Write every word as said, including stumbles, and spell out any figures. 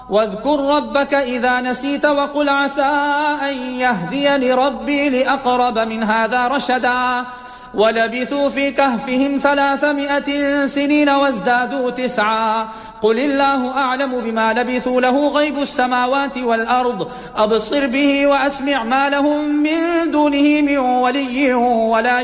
واذكر ربك إذا نسيت وقل عسى أن يهديني ربي لأقرب من هذا رشدا ولبثوا في كهفهم ثلاثمائة سنين وازدادوا تسعا قل الله أعلم بما لبثوا له غيب السماوات والأرض أبصر به وأسمع ما لهم من دونه من ولي ولا